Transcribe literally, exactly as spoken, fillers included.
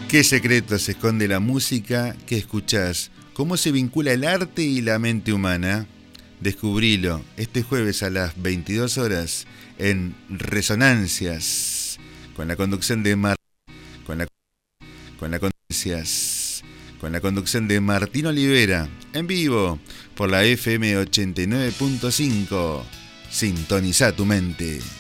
¿Qué secreto se esconde la música que escuchás? ¿Cómo se vincula el arte y la mente humana? Descubrilo este jueves a las veintidós horas en Resonancias, con la conducción de Mar con la con la conducciones, con la conducción de Martín Olivera, en vivo por la F M ochenta y nueve punto cinco. Sintoniza tu mente.